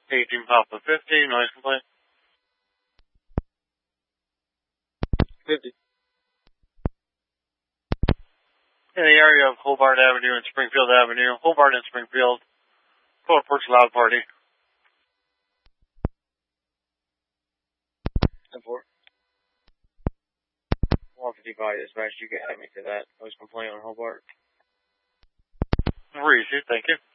18 Papa 50, noise complaint. 50. In the area of Hobart Avenue and Springfield Avenue, Hobart and Springfield, Cold Porch Loud Party. 10-4. 155 dispatch, you can add me to that noise complaint on Hobart. Receive, thank you.